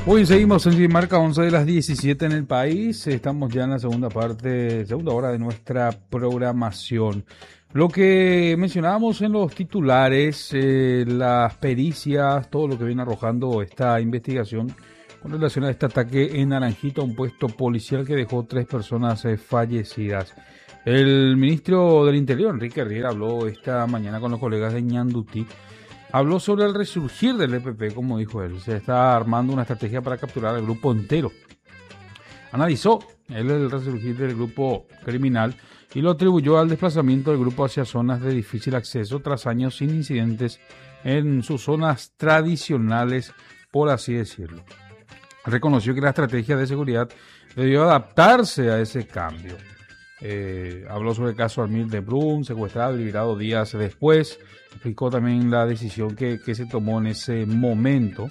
Hoy seguimos en Marca 11 de las 17 en el país. Estamos ya en la segunda hora de nuestra programación. Lo que mencionábamos en los titulares, las pericias, todo lo que viene arrojando esta investigación con relación a este ataque en Naranjito, a un puesto policial que dejó 3 personas fallecidas. El ministro del Interior, Enrique Riera, habló esta mañana con los colegas de Ñandutí. Habló sobre el resurgir del EPP, como dijo él. Se está armando una estrategia para capturar al grupo entero. Analizó él el resurgir del grupo criminal y lo atribuyó al desplazamiento del grupo hacia zonas de difícil acceso tras años sin incidentes en sus zonas tradicionales, por así decirlo. Reconoció que la estrategia de seguridad debió adaptarse a ese cambio. Habló sobre el caso Armil de Brun, secuestrado y liberado días después. Explicó también la decisión que se tomó en ese momento.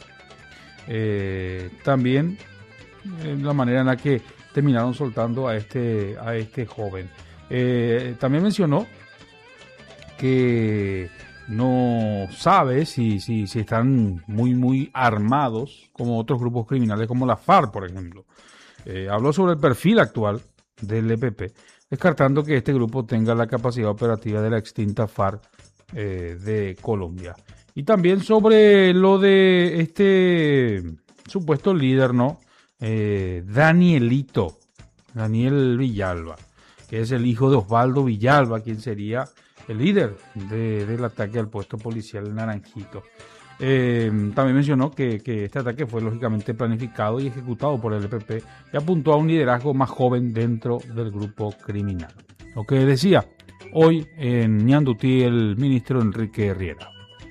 También la manera en la que terminaron soltando a este joven. También mencionó que no sabe si están muy armados como otros grupos criminales como la FARC, por ejemplo. Habló sobre el perfil actual del EPP, descartando que este grupo tenga la capacidad operativa de la extinta FARC de Colombia. Y también sobre lo de este supuesto líder, ¿no? Daniel Villalba, que es el hijo de Osvaldo Villalba, quien sería el líder del ataque al puesto policial en Naranjito. También mencionó que este ataque fue lógicamente planificado y ejecutado por el EPP y apuntó a un liderazgo más joven dentro del grupo criminal. Lo que decía hoy en Ñandutí el ministro Enrique Riera.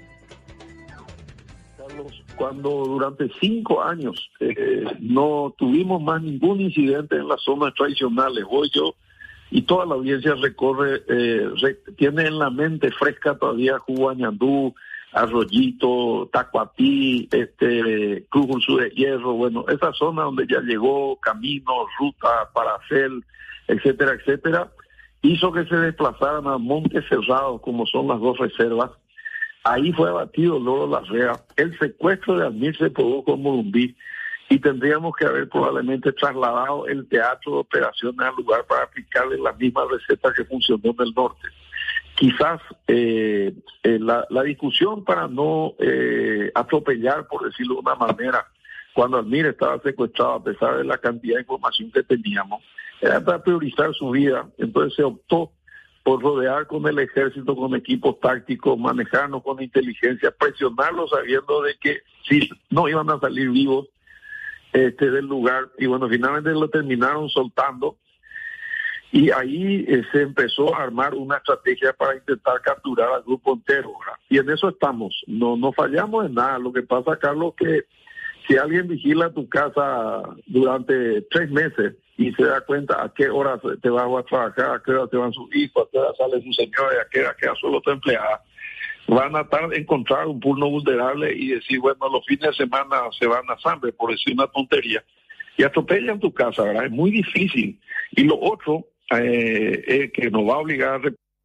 Carlos, cuando durante 5 años no tuvimos más ningún incidente en las zonas tradicionales, voy yo y toda la audiencia tiene en la mente fresca todavía Juguañandú, Arroyito, Tacuatí, Cruz Sur de Hierro, bueno, esa zona donde ya llegó Camino, Ruta, Paracel, etcétera, etcétera, hizo que se desplazaran a Montes Cerrados, como son las 2 reservas. Ahí fue abatido Loro Larrea. El secuestro de Armil se produjo en Morumbí y tendríamos que haber probablemente trasladado el teatro de operaciones al lugar para aplicarle la misma receta que funcionó en el norte. Quizás la discusión para no atropellar, por decirlo de una manera, cuando Armil estaba secuestrado, a pesar de la cantidad de información que teníamos, era para priorizar su vida. Entonces se optó por rodear con el ejército, con equipos tácticos, manejarnos con inteligencia, presionarlos sabiendo de que sí, no iban a salir vivos del lugar. Y bueno, finalmente lo terminaron soltando. Y ahí se empezó a armar una estrategia para intentar capturar al grupo entero, ¿verdad? Y en eso estamos. No fallamos en nada. Lo que pasa, Carlos, que si alguien vigila tu casa durante 3 meses y se da cuenta a qué hora te vas a trabajar, a qué hora te van sus hijos, a qué hora sale su señora, a qué hora queda solo tu empleada, van a encontrar un punto vulnerable y decir, bueno, los fines de semana se van a Sambre, por decir una tontería, y atropellan tu casa, ¿verdad? Es muy difícil. Y lo otro que nos va a obligar a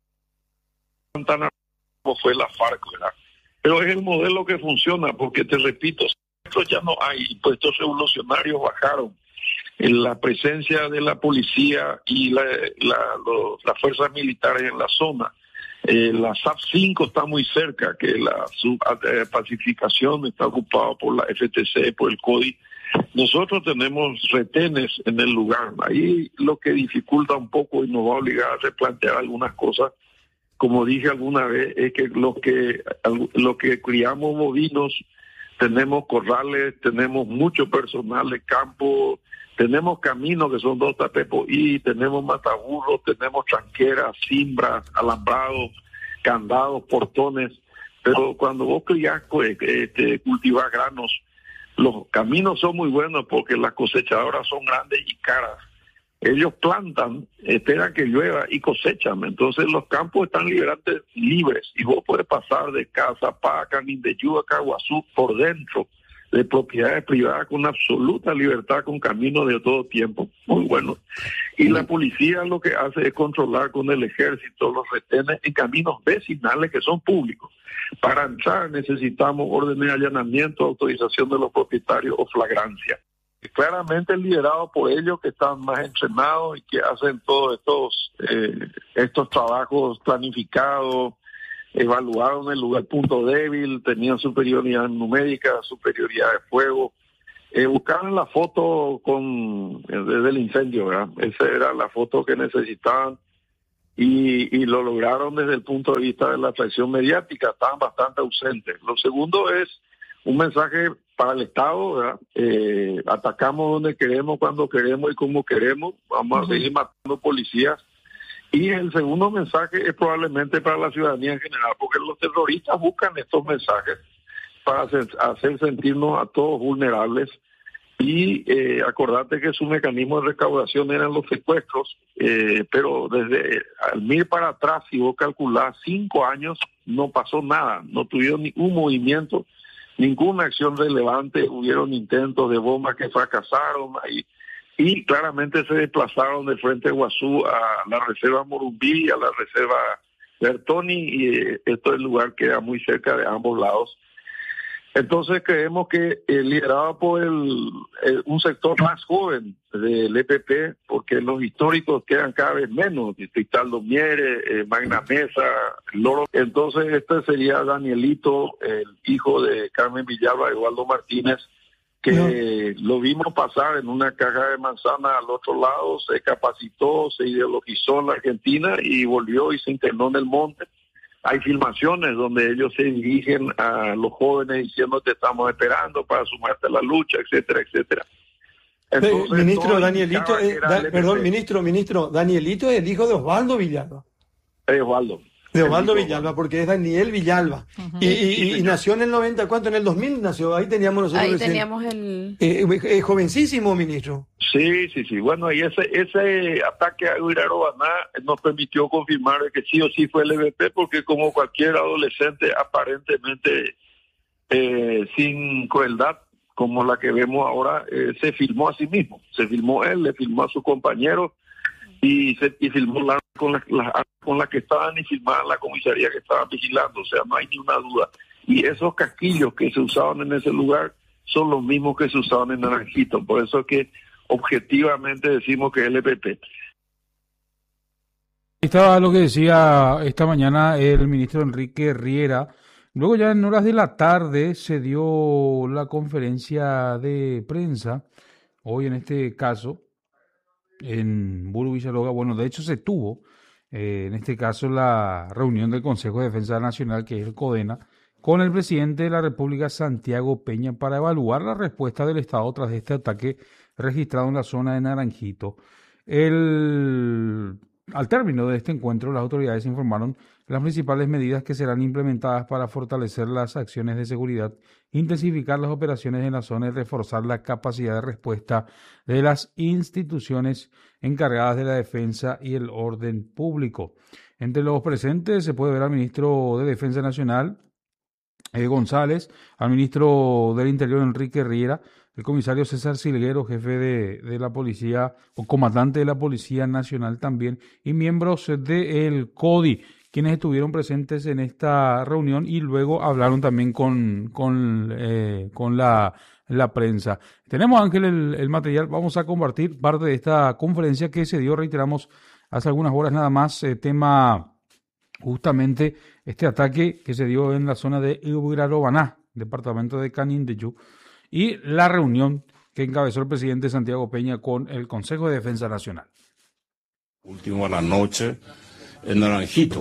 representar como fue la FARC, ¿verdad? Pero es el modelo que funciona, porque te repito, esto ya no hay, impuestos revolucionarios bajaron. En la presencia de la policía y las fuerzas militares en la zona. La SAP-5 está muy cerca, que la pacificación está ocupada por la FTC, por el CODI. Nosotros tenemos retenes en el lugar. Ahí lo que dificulta un poco y nos va a obligar a replantear algunas cosas, como dije alguna vez, es que los que criamos bovinos, tenemos corrales, tenemos mucho personal de campo, tenemos caminos que son 2 tapepos y tenemos mataburros, tenemos tranqueras, cimbras, alambrados, candados, portones. Pero cuando vos criás, cultivás granos, los caminos son muy buenos porque las cosechadoras son grandes y caras. Ellos plantan, esperan que llueva y cosechan. Entonces los campos están libres y vos puedes pasar de casa, Paca, Mindeyúa, Caguazú por dentro de propiedades privadas con absoluta libertad, con caminos de todo tiempo, muy bueno. Y la policía lo que hace es controlar con el ejército los retenes en caminos vecinales que son públicos. Para entrar necesitamos órdenes de allanamiento, autorización de los propietarios o flagrancia. Claramente liderado por ellos que están más entrenados y que hacen todos estos trabajos planificados, evaluaron el lugar punto débil, tenían superioridad numérica, superioridad de fuego. Buscaron la foto desde el incendio, ¿verdad? Esa era la foto que necesitaban y lo lograron desde el punto de vista de la atracción mediática, estaban bastante ausentes. Lo segundo es un mensaje para el Estado, ¿verdad? Atacamos donde queremos, cuando queremos y como queremos, vamos a seguir matando policías. Y el segundo mensaje es probablemente para la ciudadanía en general, porque los terroristas buscan estos mensajes para hacer sentirnos a todos vulnerables. Y acordate que su mecanismo de recaudación eran los secuestros, pero desde al MIR para atrás, si vos calculás 5 años, no pasó nada, no tuvieron ningún movimiento, ninguna acción relevante, hubieron intentos de bombas que fracasaron y claramente se desplazaron de frente de Guazú a la reserva Morumbí, a la reserva Bertoni, y esto es el lugar que queda muy cerca de ambos lados. Entonces creemos que liderado por un sector más joven del EPP, porque los históricos quedan cada vez menos, Cristaldo Miere, Magna Mesa, Loro. Entonces este sería Danielito, el hijo de Carmen Villalba, Eduardo Martínez, que lo vimos pasar en una caja de manzana al otro lado, se capacitó, se ideologizó en la Argentina y volvió y se internó en el monte. Hay filmaciones donde ellos se dirigen a los jóvenes diciendo te estamos esperando para sumarte a la lucha, etcétera, etcétera. Entonces, ministro Danielito, ministro Danielito es el hijo de Osvaldo Villalba. Osvaldo. De Osvaldo Villalba, porque es Daniel Villalba. Y nació en el 90, ¿cuánto? En el 2000 nació, ahí teníamos nosotros. Ahí teníamos el... jovencísimo, ministro. Sí. Bueno, y ese ataque a Guirarobaná nos permitió confirmar que sí o sí fue el EBP, porque como cualquier adolescente aparentemente sin crueldad, como la que vemos ahora, se filmó a sí mismo. Se filmó él, le filmó a su compañero y filmó con la que estaban y filmaban la comisaría que estaban vigilando. O sea, no hay ni una duda. Y esos casquillos que se usaban en ese lugar son los mismos que se usaban en Naranjito. Por eso es que objetivamente decimos que es el EPP. Estaba lo que decía esta mañana el ministro Enrique Riera. Luego ya en horas de la tarde se dio la conferencia de prensa, hoy en este caso, en Buru Villalobos. Bueno, de hecho se tuvo, en este caso, la reunión del Consejo de Defensa Nacional, que es el CODENA, con el presidente de la República, Santiago Peña, para evaluar la respuesta del Estado tras este ataque registrado en la zona de Naranjito. Al término de este encuentro, las autoridades informaron las principales medidas que serán implementadas para fortalecer las acciones de seguridad, intensificar las operaciones en la zona y reforzar la capacidad de respuesta de las instituciones encargadas de la defensa y el orden público. Entre los presentes se puede ver al ministro de Defensa Nacional, González, al ministro del Interior, Enrique Riera, el comisario César Silguero, jefe de la policía o comandante de la Policía Nacional también, y miembros del CODI, quienes estuvieron presentes en esta reunión y luego hablaron también con la prensa. Tenemos, Ángel, el material. Vamos a compartir parte de esta conferencia que se dio, reiteramos, hace algunas horas nada más, tema justamente este ataque que se dio en la zona de Guirarobaná, departamento de Canindeyú, y la reunión que encabezó el presidente Santiago Peña con el Consejo de Defensa Nacional. Último a la noche en Naranjito.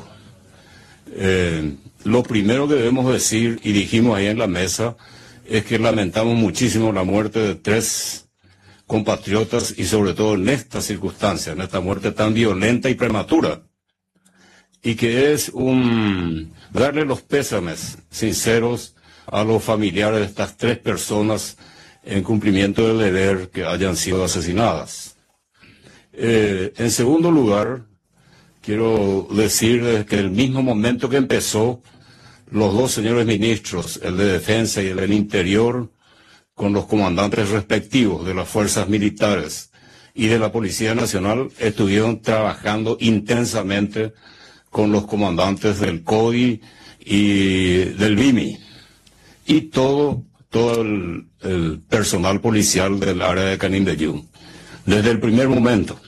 Lo primero que debemos decir, y dijimos ahí en la mesa, es que lamentamos muchísimo la muerte de 3 compatriotas y sobre todo en esta circunstancia, en esta muerte tan violenta y prematura. Y que es darle los pésames sinceros a los familiares de estas 3 personas en cumplimiento del deber que hayan sido asesinadas. En segundo lugar, quiero decir que el mismo momento que empezó, los 2 señores ministros, el de Defensa y el del Interior, con los comandantes respectivos de las fuerzas militares y de la Policía Nacional, estuvieron trabajando intensamente con los comandantes del CODI y del BIMI y todo el personal policial del área de Canindeyú, desde el primer momento.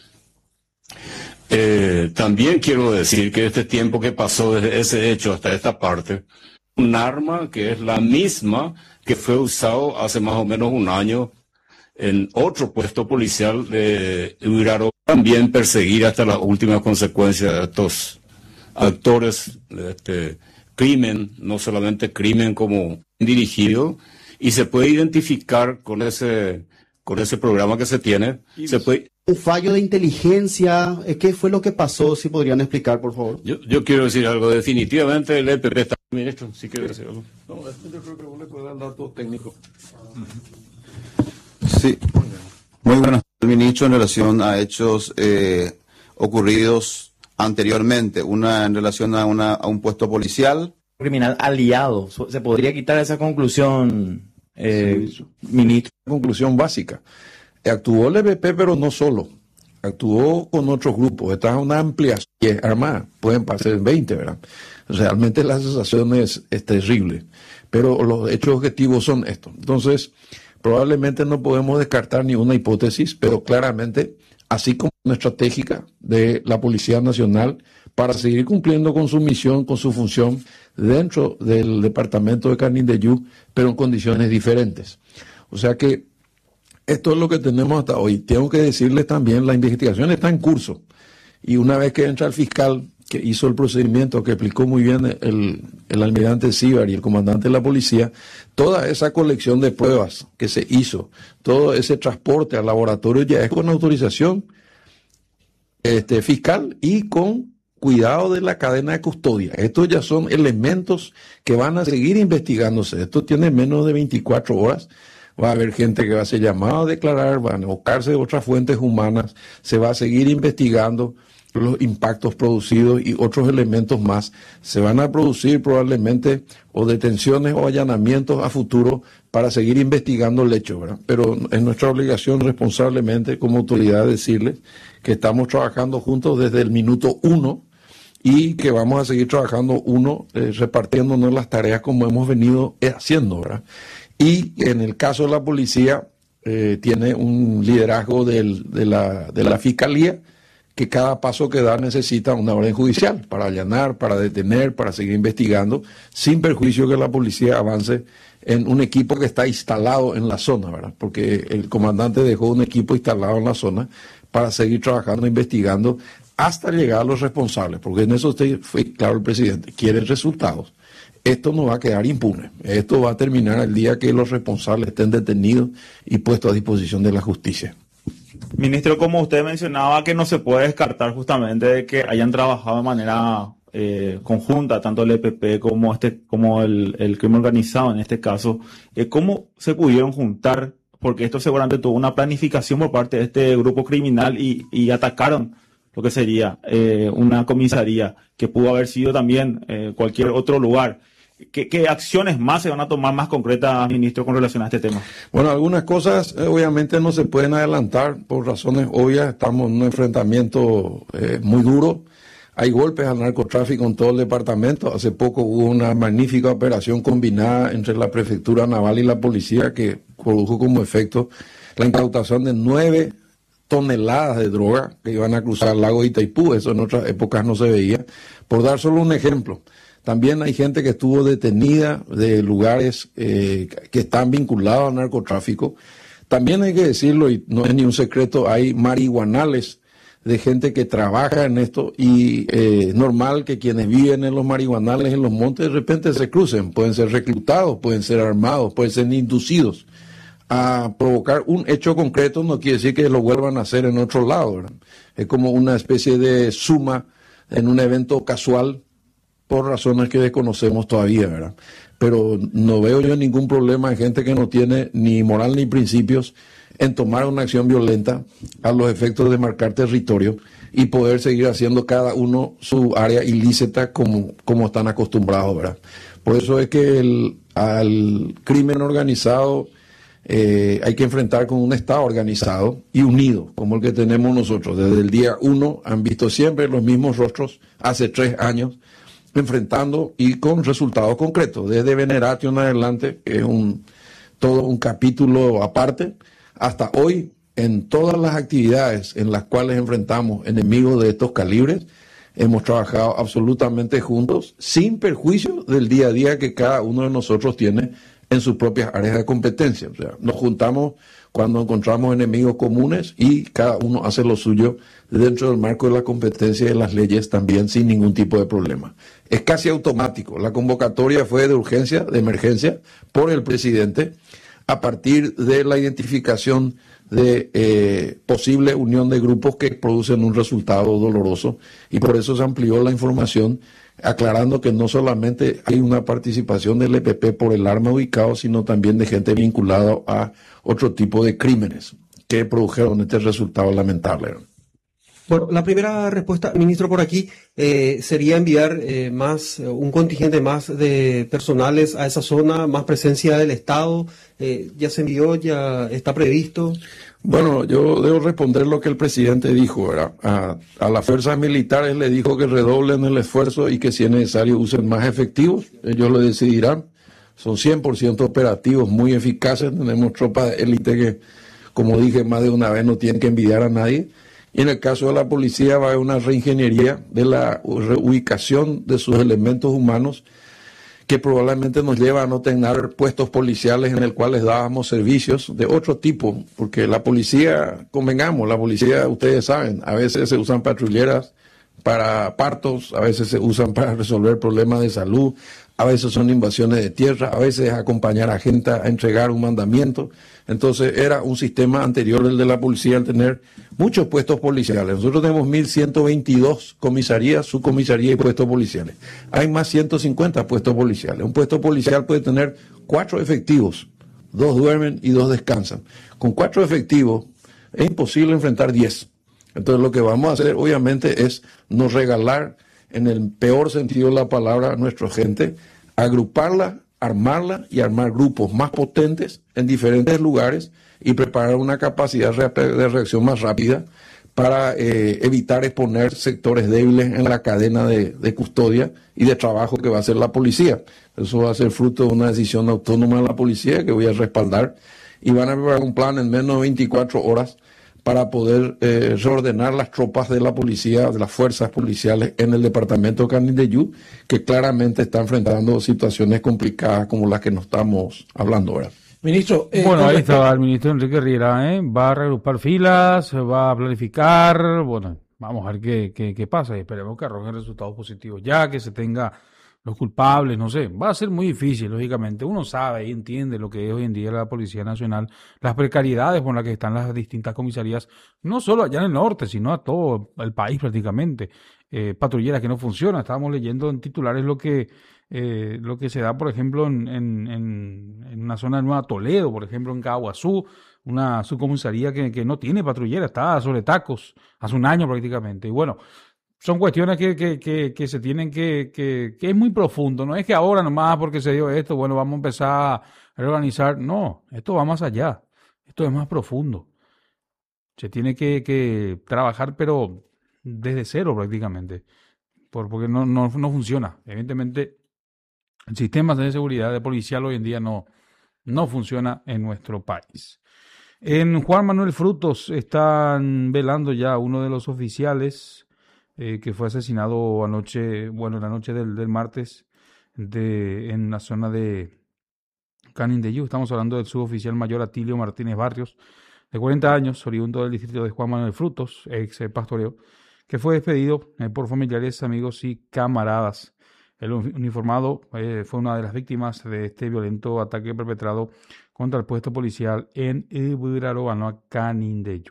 También quiero decir que este tiempo que pasó desde ese hecho hasta esta parte, un arma que es la misma que fue usado hace más o menos un año en otro puesto policial de Uiraro, también perseguir hasta las últimas consecuencias de estos actores de este crimen, no solamente crimen como dirigido, y se puede identificar con ese programa que se tiene. Se puede... Un fallo de inteligencia, ¿qué fue lo que pasó? Si podrían explicar, por favor. Yo quiero decir algo, definitivamente el EPP está... Ministro, si quiere decir algo. No, yo creo que vos le puedes dar datos técnicos. Sí, muy buenas tardes, ministro, en relación a hechos ocurridos anteriormente, una en relación a un puesto policial. Criminal aliado, ¿se podría quitar esa conclusión, ministro? Conclusión básica. Actuó el EPP, pero no solo. Actuó con otros grupos. Esta es una ampliación armada. Pueden pasar 20, ¿verdad? Realmente la sensación es terrible. Pero los hechos objetivos son estos. Entonces, probablemente no podemos descartar ni una hipótesis, pero claramente, así como una estratégica de la Policía Nacional para seguir cumpliendo con su misión, con su función dentro del departamento de Canindeyú, pero en condiciones diferentes. O sea que esto es lo que tenemos hasta hoy. Tengo que decirles también, la investigación está en curso. Y una vez que entra el fiscal que hizo el procedimiento, que explicó muy bien el almirante Síbar y el comandante de la policía, toda esa colección de pruebas que se hizo, todo ese transporte al laboratorio ya es con autorización fiscal y con cuidado de la cadena de custodia. Estos ya son elementos que van a seguir investigándose. Esto tiene menos de 24 horas. Va a haber gente que va a ser llamada a declarar, van a buscarse otras fuentes humanas, se va a seguir investigando los impactos producidos y otros elementos más. Se van a producir probablemente o detenciones o allanamientos a futuro para seguir investigando el hecho, ¿verdad? Pero es nuestra obligación responsablemente como autoridad decirles que estamos trabajando juntos desde el minuto 1 y que vamos a seguir trabajando repartiéndonos las tareas como hemos venido haciendo, ¿verdad? Y en el caso de la policía, tiene un liderazgo de la fiscalía, que cada paso que da necesita una orden judicial para allanar, para detener, para seguir investigando, sin perjuicio que la policía avance en un equipo que está instalado en la zona, ¿verdad? Porque el comandante dejó un equipo instalado en la zona para seguir trabajando, investigando, hasta llegar a los responsables, porque en eso fue claro el presidente, quiere resultados. Esto no va a quedar impune. Esto va a terminar el día que los responsables estén detenidos y puestos a disposición de la justicia. Ministro, como usted mencionaba, que no se puede descartar justamente de que hayan trabajado de manera conjunta, tanto el EPP como el crimen organizado en este caso. ¿Cómo se pudieron juntar? Porque esto seguramente tuvo una planificación por parte de este grupo criminal y atacaron lo que sería una comisaría, que pudo haber sido también cualquier otro lugar. ¿Qué acciones más se van a tomar más concretas, ministro, con relación a este tema? Bueno, algunas cosas obviamente no se pueden adelantar por razones obvias. Estamos en un enfrentamiento muy duro. Hay golpes al narcotráfico en todo el departamento. Hace poco hubo una magnífica operación combinada entre la Prefectura Naval y la Policía que produjo como efecto la incautación de 9 toneladas de droga que iban a cruzar el lago de Itaipú. Eso en otras épocas no se veía. Por dar solo un ejemplo, también hay gente que estuvo detenida de lugares que están vinculados al narcotráfico. También hay que decirlo, y no es ni un secreto, hay marihuanales de gente que trabaja en esto y es normal que quienes viven en los marihuanales, en los montes, de repente se crucen. Pueden ser reclutados, pueden ser armados, pueden ser inducidos a provocar un hecho concreto. No quiere decir que lo vuelvan a hacer en otro lado, ¿verdad? Es como una especie de suma en un evento casual por razones que desconocemos todavía, ¿verdad? Pero no veo yo ningún problema en gente que no tiene ni moral ni principios en tomar una acción violenta a los efectos de marcar territorio y poder seguir haciendo cada uno su área ilícita como están acostumbrados, ¿verdad? Por eso es que al crimen organizado hay que enfrentar con un Estado organizado y unido, como el que tenemos nosotros. Desde el día 1 han visto siempre los mismos rostros, hace 3 años, enfrentando y con resultados concretos. Desde Veneratio en adelante, que es todo un capítulo aparte, hasta hoy, en todas las actividades en las cuales enfrentamos enemigos de estos calibres, hemos trabajado absolutamente juntos, sin perjuicio del día a día que cada uno de nosotros tiene en sus propias áreas de competencia. O sea, nos juntamos cuando encontramos enemigos comunes y cada uno hace lo suyo dentro del marco de la competencia y de las leyes también sin ningún tipo de problema. Es casi automático. La convocatoria fue de urgencia, de emergencia, por el presidente a partir de la identificación de posible unión de grupos que producen un resultado doloroso, y por eso se amplió la información aclarando que no solamente hay una participación del EPP por el arma ubicado, sino también de gente vinculada a otro tipo de crímenes que produjeron este resultado lamentable. Bueno, la primera respuesta, ministro, por aquí sería enviar un contingente más de personales a esa zona, más presencia del Estado. ¿Ya se envió? ¿Ya está previsto? Bueno, yo debo responder lo que el presidente dijo, ¿verdad? A las fuerzas militares le dijo que redoblen el esfuerzo y que si es necesario usen más efectivos. Ellos lo decidirán. Son 100% operativos, muy eficaces. Tenemos tropas de élite que, como dije más de una vez, no tienen que envidiar a nadie. Y en el caso de la policía va a haber una reingeniería de la reubicación de sus elementos humanos que probablemente nos lleva a no tener puestos policiales en el cual les dábamos servicios de otro tipo, porque la policía, convengamos, la policía, ustedes saben, a veces se usan patrulleras para partos, a veces se usan para resolver problemas de salud, a veces son invasiones de tierra, a veces acompañar a gente a entregar un mandamiento. Entonces era un sistema anterior el de la policía al tener muchos puestos policiales. Nosotros tenemos 1.122 comisarías, subcomisarías y puestos policiales. Hay más 150 puestos policiales. Un puesto policial puede tener 4 efectivos, 2 duermen y 2 descansan. Con 4 efectivos es imposible enfrentar 10. Entonces lo que vamos a hacer obviamente es no regalar, en el peor sentido de la palabra, a nuestra gente, agruparla, armarla y armar grupos más potentes en diferentes lugares y preparar una capacidad de reacción más rápida para evitar exponer sectores débiles en la cadena de custodia y de trabajo que va a hacer la policía. Eso va a ser fruto de una decisión autónoma de la policía que voy a respaldar, y van a preparar un plan en menos de 24 horas para poder reordenar las tropas de la policía, de las fuerzas policiales en el departamento de Canindeyú, que claramente está enfrentando situaciones complicadas como las que nos estamos hablando ahora. Ministro, bueno, ahí estaba el ministro Enrique Riera, va a reagrupar filas, va a planificar, bueno, vamos a ver qué pasa y esperemos que arrojen resultados positivos, ya que se tenga los culpables, no sé, va a ser muy difícil, lógicamente. Uno sabe y entiende lo que es hoy en día la Policía Nacional, las precariedades con las que están las distintas comisarías, no solo allá en el norte, sino a todo el país prácticamente. Patrulleras que no funcionan. Estábamos leyendo en titulares lo que se da, por ejemplo, en una zona de Nueva Toledo, por ejemplo, en Caguazú, una subcomisaría que no tiene patrullera, está sobre tacos, hace un año prácticamente. Y bueno, son cuestiones que se tienen que es muy profundo. No es que ahora nomás porque se dio esto, bueno, vamos a empezar a reorganizar. No, esto va más allá. Esto es más profundo. Se tiene que trabajar, pero desde cero prácticamente. Porque no funciona. Evidentemente, el sistema de seguridad de policial hoy en día no funciona en nuestro país. En Juan Manuel Frutos están velando ya uno de los oficiales que fue asesinado anoche, bueno, la noche del martes en la zona de Canindeyú. Estamos hablando del suboficial mayor Atilio Martínez Barrios, de 40 años, oriundo del distrito de Juan Manuel Frutos, ex pastoreo, que fue despedido por familiares, amigos y camaradas. El uniformado fue una de las víctimas de este violento ataque perpetrado contra el puesto policial en Ibirarobano, Canindeyú.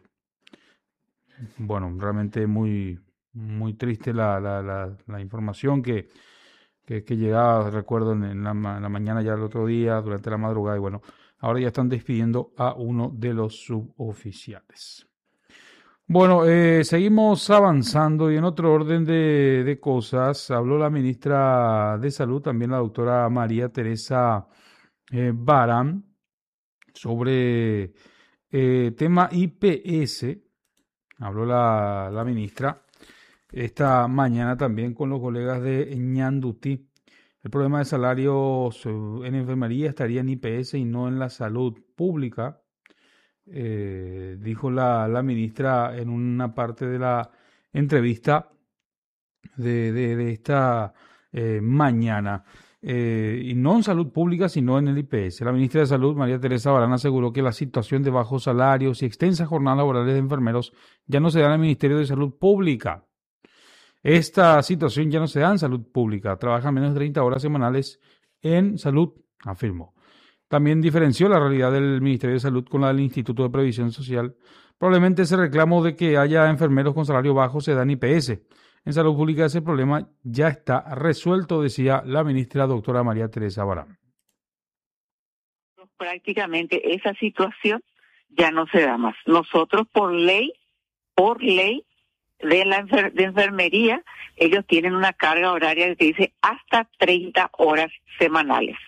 Bueno, realmente muy triste la información que llegaba, recuerdo, en la mañana ya el otro día, durante la madrugada, y bueno, ahora ya están despidiendo a uno de los suboficiales. Bueno, seguimos avanzando y en otro orden de cosas, habló la ministra de Salud, también la doctora María Teresa Barán, sobre tema IPS. Habló la ministra esta mañana también con los colegas de Ñandutí. El problema de salarios en enfermería estaría en IPS y no en la salud pública, dijo la ministra en una parte de la entrevista de esta mañana. Y no en salud pública, sino en el IPS. La ministra de Salud, María Teresa Barán, aseguró que la situación de bajos salarios y extensas jornadas laborales de enfermeros ya no se da en el Ministerio de Salud Pública. Esta situación ya no se da en salud pública. Trabajan menos de 30 horas semanales en salud, afirmó. También diferenció la realidad del Ministerio de Salud con la del Instituto de Previsión Social. Probablemente ese reclamo de que haya enfermeros con salario bajo se da en IPS. En salud pública ese problema ya está resuelto, decía la ministra doctora María Teresa Barán. Prácticamente esa situación ya no se da más. Nosotros por ley de enfermería, ellos tienen una carga horaria que dice hasta 30 horas semanales.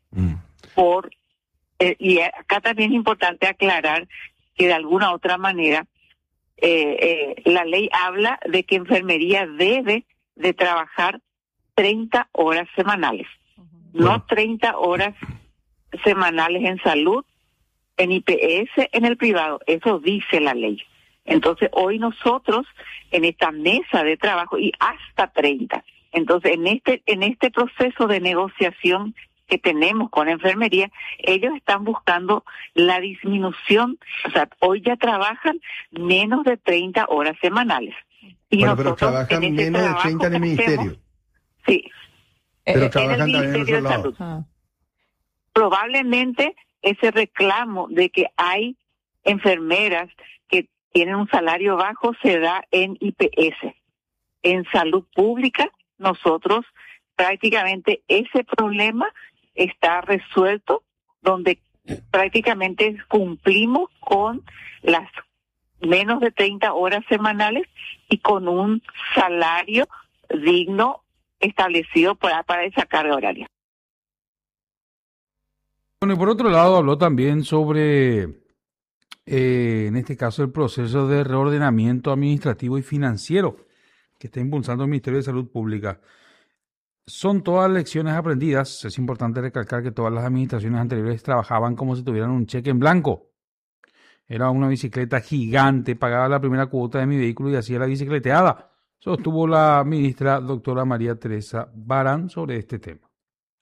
Y acá también es importante aclarar que de alguna otra manera la ley habla de que enfermería debe de trabajar 30 horas semanales, no 30 horas semanales en salud, en IPS, en el privado. Eso dice la ley. Entonces, hoy nosotros, en esta mesa de trabajo, y hasta 30. Entonces, en este proceso de negociación que tenemos con enfermería, ellos están buscando la disminución. O sea, hoy ya trabajan menos de 30 horas semanales. Y bueno, pero trabajan menos de 30 en el ministerio. Sí. Pero trabajan también en otro lado. Probablemente ese reclamo de que hay enfermeras que tienen un salario bajo se da en IPS. En salud pública, nosotros prácticamente ese problema está resuelto, donde prácticamente cumplimos con las menos de 30 horas semanales y con un salario digno establecido para esa carga horaria. Bueno, y por otro lado habló también sobre, en este caso, el proceso de reordenamiento administrativo y financiero que está impulsando el Ministerio de Salud Pública. Son todas lecciones aprendidas. Es importante recalcar que todas las administraciones anteriores trabajaban como si tuvieran un cheque en blanco. Era una bicicleta gigante, pagaba la primera cuota de mi vehículo y hacía la bicicleteada. Sostuvo la ministra doctora María Teresa Barán sobre este tema.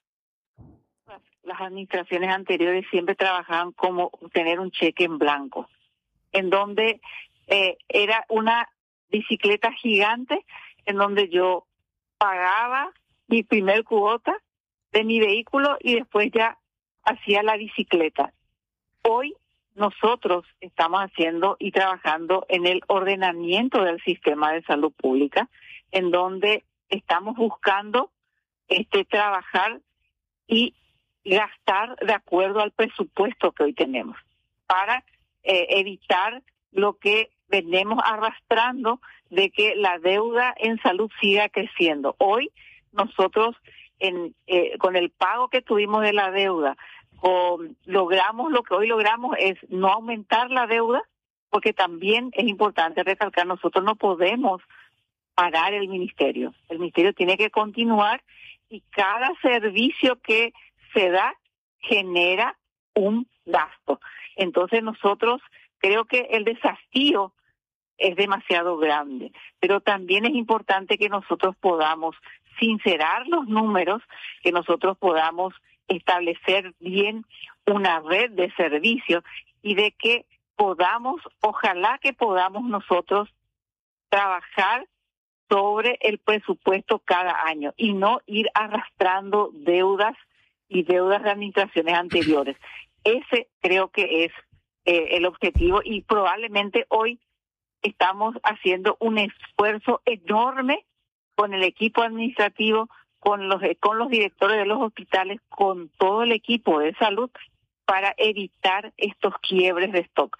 Las administraciones anteriores siempre trabajaban como tener un cheque en blanco, en donde era una bicicleta gigante, en donde yo pagaba mi primer cuota de mi vehículo y después ya hacía la bicicleta. Hoy nosotros estamos haciendo y trabajando en el ordenamiento del sistema de salud pública, en donde estamos buscando trabajar y gastar de acuerdo al presupuesto que hoy tenemos, para evitar lo que venimos arrastrando de que la deuda en salud siga creciendo. Hoy nosotros, con el pago que tuvimos de la deuda, logramos lo que hoy logramos es no aumentar la deuda, porque también es importante recalcar, nosotros no podemos parar el ministerio. El ministerio tiene que continuar y cada servicio que se da genera un gasto. Entonces nosotros creo que el desafío es demasiado grande, pero también es importante que nosotros podamos sincerar los números, que nosotros podamos establecer bien una red de servicios y de que podamos, ojalá que podamos nosotros trabajar sobre el presupuesto cada año y no ir arrastrando deudas y deudas de administraciones anteriores. Ese creo que es el objetivo y probablemente hoy estamos haciendo un esfuerzo enorme con el equipo administrativo, con los directores de los hospitales, con todo el equipo de salud para evitar estos quiebres de stock.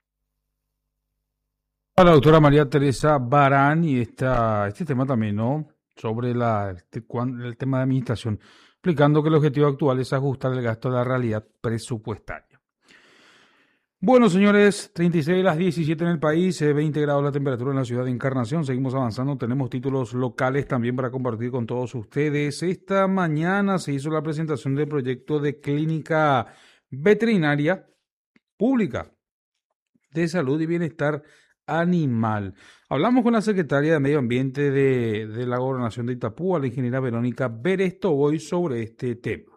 A la doctora María Teresa Barán y este tema también, ¿no? Sobre el tema de administración, explicando que el objetivo actual es ajustar el gasto a la realidad presupuestaria. Bueno, señores, 36 las 17 en el país, 20 grados la temperatura en la ciudad de Encarnación. Seguimos avanzando, tenemos títulos locales también para compartir con todos ustedes. Esta mañana se hizo la presentación del proyecto de clínica veterinaria pública de salud y bienestar animal. Hablamos con la secretaria de Medio Ambiente de la Gobernación de Itapúa, la ingeniera Verónica Beresto, sobre este tema.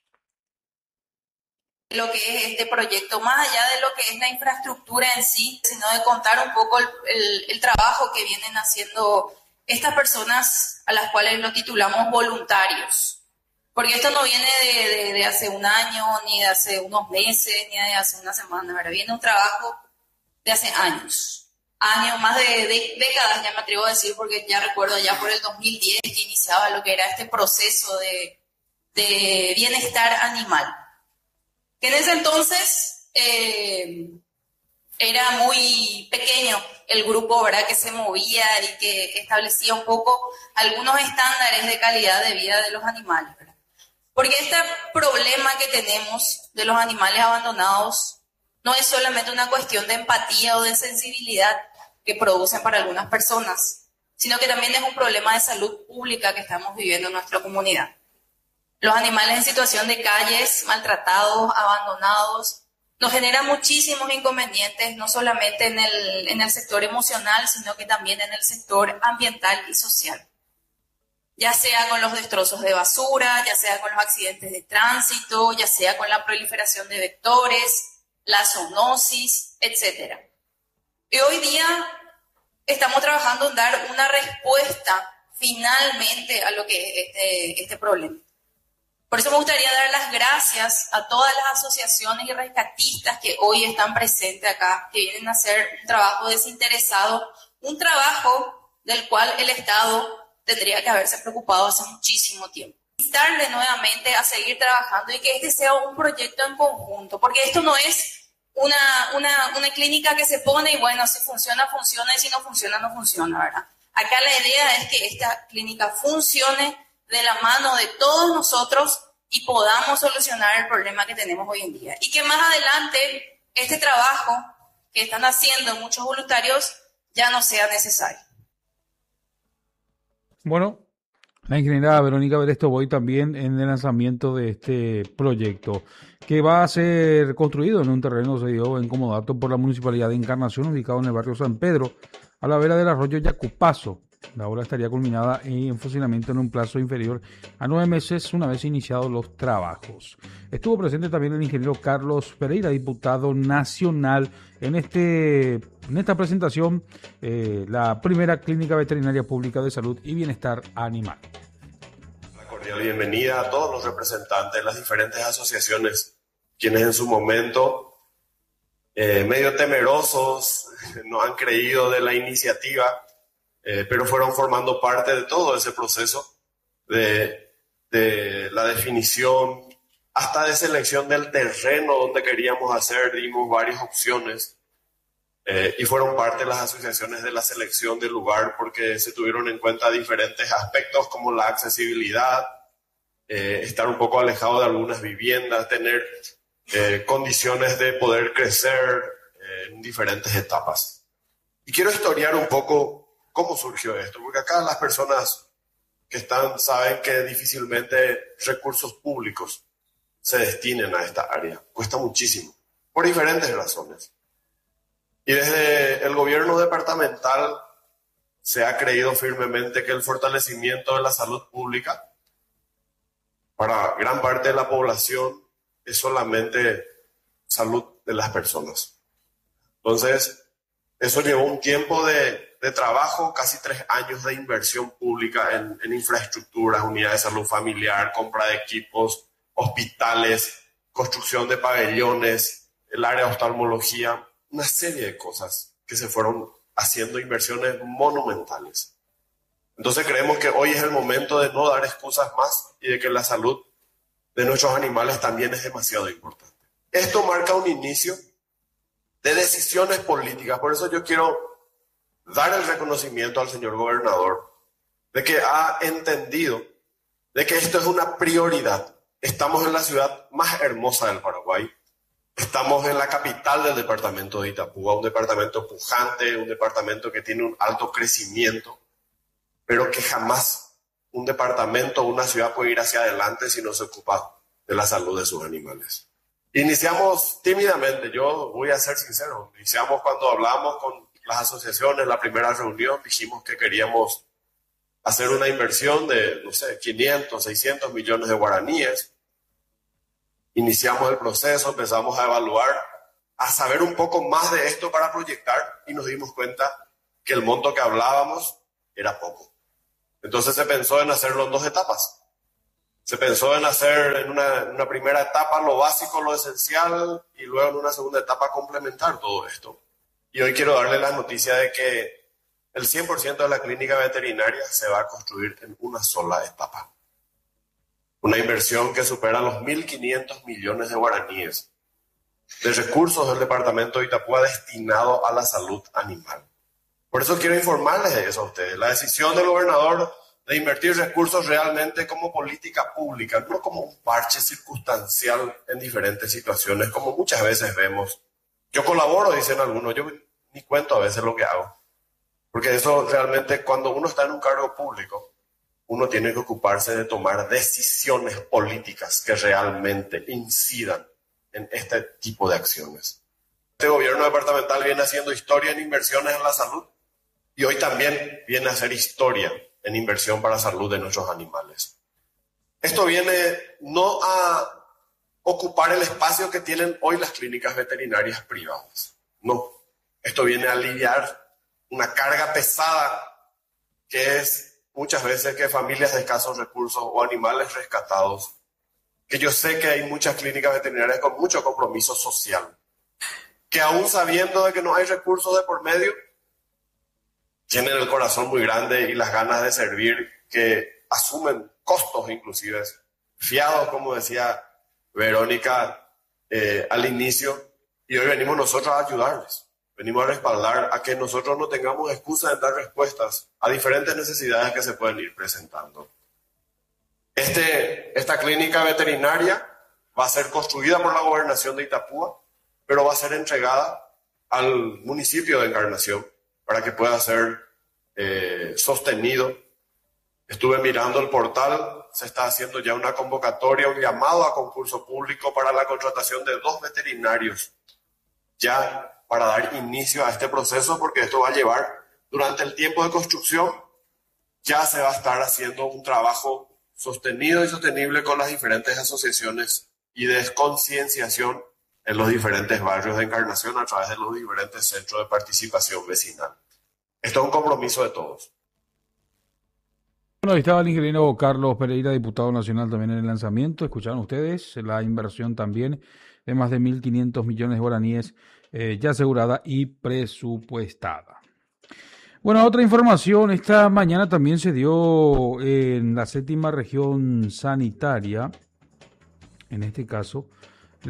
Lo que es este proyecto, más allá de lo que es la infraestructura en sí, sino de contar un poco el trabajo que vienen haciendo estas personas a las cuales lo titulamos voluntarios. Porque esto no viene de hace un año, ni de hace unos meses, ni de hace una semana, ¿verdad? Viene un trabajo de hace años, más de décadas, ya me atrevo a decir, porque ya recuerdo ya por el 2010 que iniciaba lo que era este proceso de bienestar animal. Que en ese entonces era muy pequeño el grupo, ¿verdad?, que se movía y que establecía un poco algunos estándares de calidad de vida de los animales, ¿verdad? Porque este problema que tenemos de los animales abandonados no es solamente una cuestión de empatía o de sensibilidad que producen para algunas personas, sino que también es un problema de salud pública que estamos viviendo en nuestra comunidad. Los animales en situación de calles, maltratados, abandonados, nos generan muchísimos inconvenientes, no solamente en el sector emocional, sino que también en el sector ambiental y social. Ya sea con los destrozos de basura, ya sea con los accidentes de tránsito, ya sea con la proliferación de vectores, la zoonosis, etc. Y hoy día estamos trabajando en dar una respuesta finalmente a lo que es este problema. Por eso me gustaría dar las gracias a todas las asociaciones y rescatistas que hoy están presentes acá, que vienen a hacer un trabajo desinteresado, un trabajo del cual el Estado tendría que haberse preocupado hace muchísimo tiempo. Instarle nuevamente a seguir trabajando y que este sea un proyecto en conjunto, porque esto no es una clínica que se pone y bueno, si funciona, funciona, y si no funciona, no funciona, ¿verdad? Acá la idea es que esta clínica funcione de la mano de todos nosotros y podamos solucionar el problema que tenemos hoy en día. Y que más adelante este trabajo que están haciendo muchos voluntarios ya no sea necesario. Bueno, la ingeniera Verónica Beresto también en el lanzamiento de este proyecto, que va a ser construido en un terreno cedido en comodato por la Municipalidad de Encarnación, ubicado en el barrio San Pedro, a la vera del arroyo Yacupazo. La obra estaría culminada en funcionamiento en un plazo inferior a 9 meses una vez iniciados los trabajos. Estuvo presente también el ingeniero Carlos Pereira, diputado nacional, en esta presentación, la primera clínica veterinaria pública de salud y bienestar animal. Una cordial bienvenida a todos los representantes de las diferentes asociaciones, quienes en su momento, medio temerosos, no han creído de la iniciativa, pero fueron formando parte de todo ese proceso de la definición, hasta de selección del terreno donde queríamos hacer, dimos varias opciones y fueron parte de las asociaciones de la selección del lugar porque se tuvieron en cuenta diferentes aspectos como la accesibilidad, estar un poco alejado de algunas viviendas, tener condiciones de poder crecer en diferentes etapas. Y quiero historiar un poco cómo surgió esto, porque acá las personas que están saben que difícilmente recursos públicos se destinen a esta área. Cuesta muchísimo, por diferentes razones. Y desde el gobierno departamental se ha creído firmemente que el fortalecimiento de la salud pública para gran parte de la población es solamente salud de las personas. Entonces, eso llevó un tiempo de trabajo, casi 3 años de inversión pública en infraestructuras, unidades de salud familiar, compra de equipos, hospitales, construcción de pabellones, el área de oftalmología, una serie de cosas que se fueron haciendo, inversiones monumentales. Entonces creemos que hoy es el momento de no dar excusas más y de que la salud de nuestros animales también es demasiado importante. Esto marca un inicio de decisiones políticas, por eso yo quiero dar el reconocimiento al señor gobernador de que ha entendido de que esto es una prioridad. Estamos en la ciudad más hermosa del Paraguay, Estamos en la capital del departamento de Itapúa, un departamento pujante, un departamento que tiene un alto crecimiento, pero que jamás un departamento o una ciudad puede ir hacia adelante si no se ocupa de la salud de sus animales. Iniciamos tímidamente, yo voy a ser sincero, iniciamos cuando hablamos con las asociaciones, la primera reunión, dijimos que queríamos hacer una inversión de, 500, 600 millones de guaraníes. Iniciamos el proceso, empezamos a evaluar, a saber un poco más de esto para proyectar y nos dimos cuenta que el monto que hablábamos era poco. Entonces se pensó en hacerlo en 2 etapas. Se pensó en hacer en una primera etapa lo básico, lo esencial, y luego en una segunda etapa complementar todo esto. Y hoy quiero darle la noticia de que el 100% de la clínica veterinaria se va a construir en una sola etapa. Una inversión que supera los 1.500 millones de guaraníes de recursos del departamento de Itapúa destinado a la salud animal. Por eso quiero informarles de eso a ustedes. La decisión del gobernador de invertir recursos realmente como política pública, no como un parche circunstancial en diferentes situaciones, como muchas veces vemos. Yo colaboro, dicen algunos, yo ni cuento a veces lo que hago. Porque eso realmente, cuando uno está en un cargo público, uno tiene que ocuparse de tomar decisiones políticas que realmente incidan en este tipo de acciones. Este gobierno departamental viene haciendo historia en inversiones en la salud y hoy también viene a hacer historia en inversión para la salud de nuestros animales. Esto viene no a ocupar el espacio que tienen hoy las clínicas veterinarias privadas. No, esto viene a aliviar una carga pesada que es muchas veces que familias de escasos recursos o animales rescatados, que yo sé que hay muchas clínicas veterinarias con mucho compromiso social, que aún sabiendo de que no hay recursos de por medio, tienen el corazón muy grande y las ganas de servir, que asumen costos inclusive, fiados, como decía Verónica al inicio, y hoy venimos nosotros a ayudarles. Venimos a respaldar a que nosotros no tengamos excusa en dar respuestas a diferentes necesidades que se pueden ir presentando. Esta clínica veterinaria va a ser construida por la gobernación de Itapúa, pero va a ser entregada al municipio de Encarnación para que pueda ser sostenido. Estuve mirando el portal, se está haciendo ya una convocatoria, un llamado a concurso público para la contratación de 2 veterinarios, ya para dar inicio a este proceso, porque esto va a llevar, durante el tiempo de construcción, ya se va a estar haciendo un trabajo sostenido y sostenible con las diferentes asociaciones y de concienciación en los diferentes barrios de Encarnación a través de los diferentes centros de participación vecinal. Esto es un compromiso de todos. Bueno, ahí estaba el ingeniero Carlos Pereira, diputado nacional también en el lanzamiento. Escucharon ustedes la inversión también de más de 1.500 millones de guaraníes ya asegurada y presupuestada. Bueno, otra información, esta mañana también se dio en la 7ª región sanitaria, en este caso, el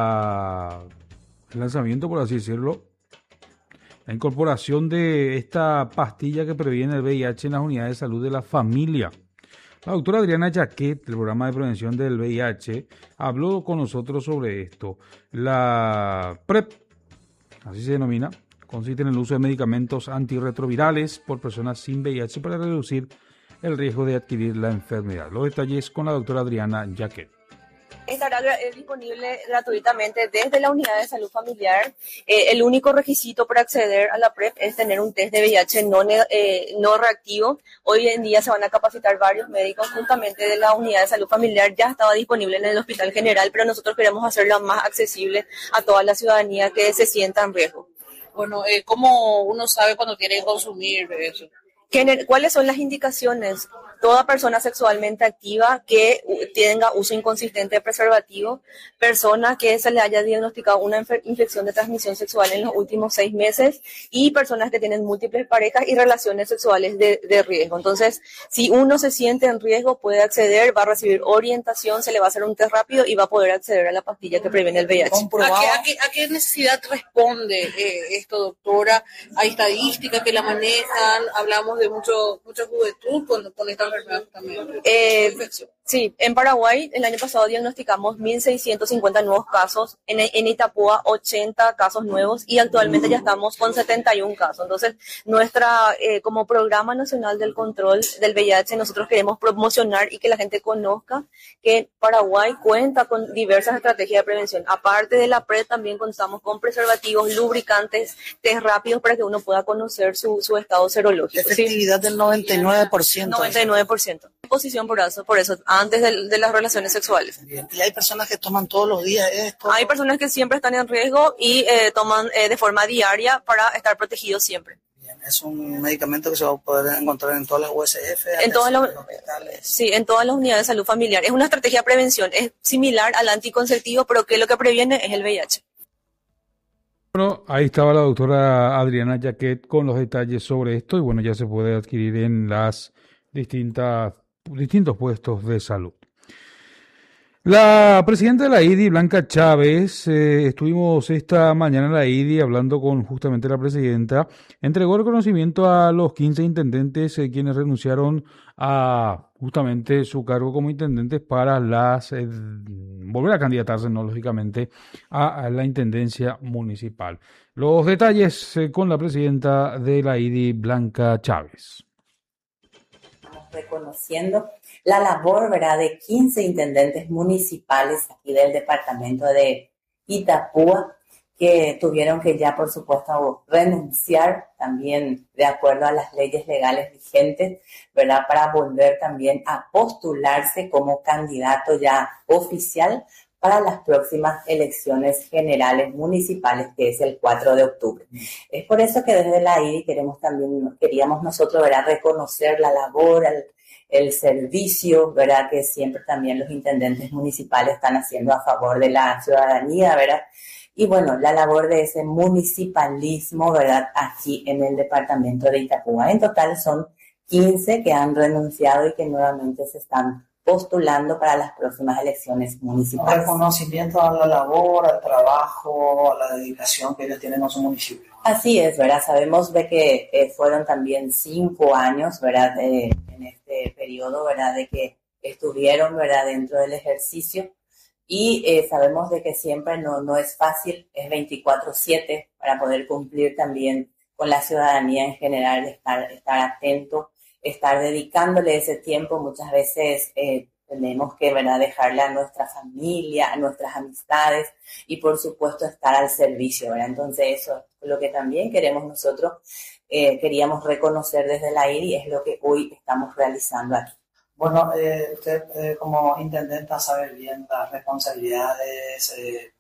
lanzamiento, por así decirlo, la incorporación de esta pastilla que previene el VIH en las unidades de salud de la familia. La doctora Adriana Jaquet, del programa de prevención del VIH, habló con nosotros sobre esto. La PrEP, así se denomina, consiste en el uso de medicamentos antirretrovirales por personas sin VIH para reducir el riesgo de adquirir la enfermedad. Los detalles con la doctora Adriana Jaquet. Estará disponible gratuitamente desde la unidad de salud familiar. El único requisito para acceder a la PrEP es tener un test de VIH no reactivo. Hoy en día se van a capacitar varios médicos juntamente de la unidad de salud familiar. Ya estaba disponible en el Hospital General, pero nosotros queremos hacerlo más accesible a toda la ciudadanía que se sienta en riesgo. Bueno, ¿cómo uno sabe cuando tiene que consumir eso? ¿Cuáles son las indicaciones? Toda persona sexualmente activa que tenga uso inconsistente de preservativo, persona que se le haya diagnosticado una infección de transmisión sexual en los últimos 6 meses y personas que tienen múltiples parejas y relaciones sexuales de riesgo. Entonces, si uno se siente en riesgo, puede acceder, va a recibir orientación, se le va a hacer un test rápido y va a poder acceder a la pastilla que previene el VIH. ¿A qué necesidad responde esto, doctora? ¿Hay estadísticas que la manejan? Hablamos de mucha juventud con esta enfermedad. enfermedad también. Sí, en Paraguay el año pasado diagnosticamos 1.650 nuevos casos, en Itapúa 80 casos nuevos y actualmente ya estamos con 71 casos. Entonces, como Programa Nacional del Control del VIH, nosotros queremos promocionar y que la gente conozca que Paraguay cuenta con diversas estrategias de prevención. Aparte de la PrEP, también contamos con preservativos, lubricantes, test rápidos para que uno pueda conocer su estado serológico. Efectividad del 99%. 99%. Posición por eso, antes de las relaciones sexuales. Bien. Y hay personas que toman todos los días esto. Hay personas que siempre están en riesgo y toman de forma diaria para estar protegidos siempre. Bien. Es un medicamento que se va a poder encontrar en todas las USF, en todas las unidades de salud familiar. Es una estrategia de prevención, es similar al anticonceptivo, pero que lo que previene es el VIH. Bueno, ahí estaba la doctora Adriana Jaquet con los detalles sobre esto y bueno, ya se puede adquirir en las distintos puestos de salud. La presidenta de la IDI, Blanca Chávez, estuvimos esta mañana en la IDI hablando con justamente la presidenta, entregó reconocimiento a los 15 intendentes quienes renunciaron a justamente su cargo como intendentes para volver a candidatarse, no lógicamente, a la intendencia municipal. Los detalles con la presidenta de la IDI, Blanca Chávez. Reconociendo la labor, ¿verdad?, de 15 intendentes municipales aquí del departamento de Itapúa, que tuvieron que ya, por supuesto, renunciar también de acuerdo a las leyes legales vigentes, ¿verdad?, para volver también a postularse como candidato ya oficial para las próximas elecciones generales municipales, que es el 4 de octubre. Es por eso que desde la IDI queríamos nosotros, ¿verdad?, reconocer la labor, el servicio, ¿verdad?, que siempre también los intendentes municipales están haciendo a favor de la ciudadanía, ¿verdad? Y bueno, la labor de ese municipalismo, ¿verdad?, aquí en el departamento de Itapúa. En total son 15 que han renunciado y que nuevamente se están postulando para las próximas elecciones municipales. Reconocimiento a la labor, al trabajo, a la dedicación que ellos tienen a su municipio. Así es, ¿verdad? Sabemos de que fueron también 5 años, ¿verdad?, en este periodo, ¿verdad?, de que estuvieron, ¿verdad?, dentro del ejercicio y sabemos de que siempre no es fácil, es 24/7 para poder cumplir también con la ciudadanía en general, estar atento, estar dedicándole ese tiempo. Muchas veces tenemos que, ¿verdad?, dejarle a nuestra familia, a nuestras amistades y por supuesto estar al servicio, ¿verdad? Entonces eso es lo que también queremos nosotros, queríamos reconocer desde la IRI, es lo que hoy estamos realizando aquí. Bueno, usted como intendenta sabe bien las responsabilidades,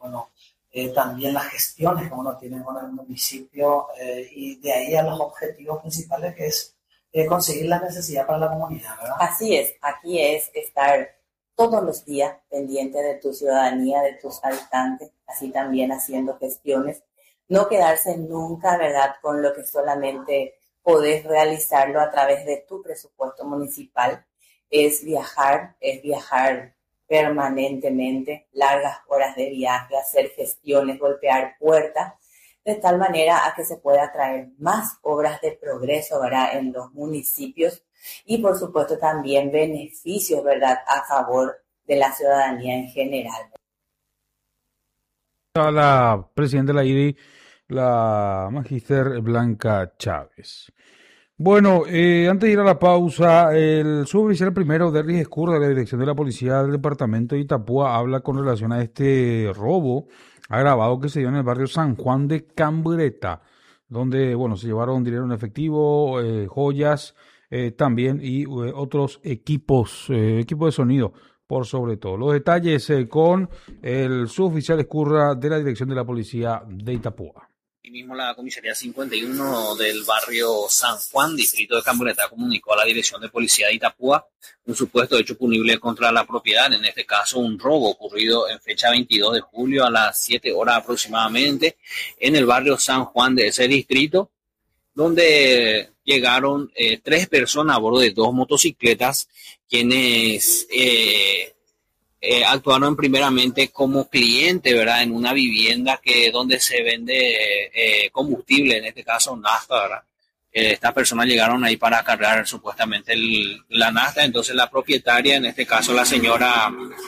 también las gestiones que uno tiene con el municipio y de ahí a los objetivos principales que es conseguir la necesidad para la comunidad, ¿verdad? Así es, aquí es estar todos los días pendiente de tu ciudadanía, de tus habitantes, así también haciendo gestiones, no quedarse nunca, ¿verdad?, con lo que solamente podés realizarlo a través de tu presupuesto municipal, es viajar permanentemente, largas horas de viaje, hacer gestiones, golpear puertas, de tal manera a que se pueda traer más obras de progreso, ¿verdad?, en los municipios y, por supuesto, también beneficios, ¿verdad?, a favor de la ciudadanía en general. La presidenta de la IDI, la magíster Blanca Chávez. Bueno, antes de ir a la pausa, el suboficial primero Derlis Escurra de la Dirección de la Policía del Departamento de Itapúa habla con relación a este robo agravado que se dio en el barrio San Juan de Cambureta, donde, bueno, se llevaron dinero en efectivo, joyas también y otros equipos de sonido, por sobre todo. Los detalles con el suboficial Escurra de la Dirección de la Policía de Itapúa. Y mismo la comisaría 51 del barrio San Juan, distrito de Cambureta, comunicó a la Dirección de Policía de Itapúa un supuesto hecho punible contra la propiedad, en este caso un robo ocurrido en fecha 22 de julio a las 7 horas aproximadamente en el barrio San Juan de ese distrito, donde llegaron 3 personas a bordo de 2 motocicletas, quienes actuaron primeramente como cliente, ¿verdad?, en una vivienda donde se vende combustible, en este caso nafta, ¿verdad? Estas personas llegaron ahí para cargar supuestamente la nafta. Entonces la propietaria, en este caso la señora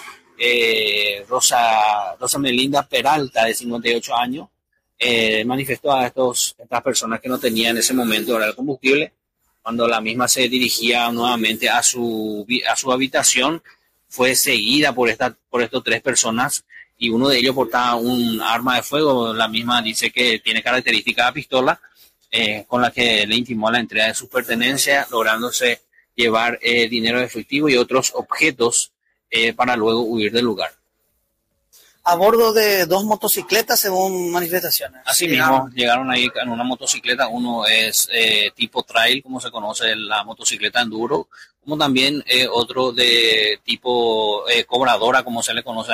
Rosa Melinda Peralta, de 58 años, manifestó a estas personas que no tenían en ese momento el combustible. Cuando la misma se dirigía nuevamente a su habitación, fue seguida por estos 3 personas, y uno de ellos portaba un arma de fuego. La misma dice que tiene característica de pistola, con la que le intimó la entrega de sus pertenencias, lográndose llevar dinero efectivo y otros objetos para luego huir del lugar. A bordo de 2 motocicletas, según manifestaciones. Así mismo, llegaron ahí en una motocicleta. Uno es tipo trail, como se conoce la motocicleta enduro, como también otro de tipo cobradora, como se le conoce